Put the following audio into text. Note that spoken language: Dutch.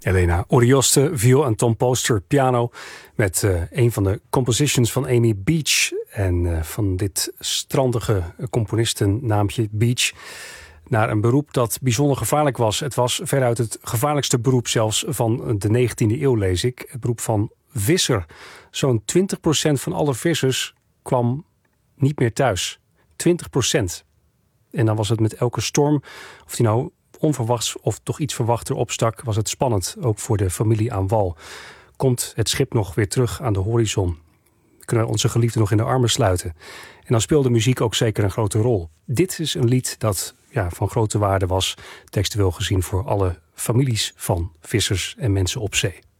Elena Orioste, viool en Tom Poster, piano. Met een van de compositions van Amy Beach. En van dit strandige componistennaampje Beach. Naar een beroep dat bijzonder gevaarlijk was. Het was veruit het gevaarlijkste beroep zelfs van de 19e eeuw, lees ik. Het beroep van visser. Zo'n 20% van alle vissers kwam niet meer thuis. 20%. En dan was het met elke storm, of die nou onverwachts of toch iets verwachter opstak, was het spannend, ook voor de familie aan wal. Komt het schip nog weer terug aan de horizon? Kunnen we onze geliefden nog in de armen sluiten? En dan speelde muziek ook zeker een grote rol. Dit is een lied dat van grote waarde was, textueel gezien, voor alle families van vissers en mensen op zee.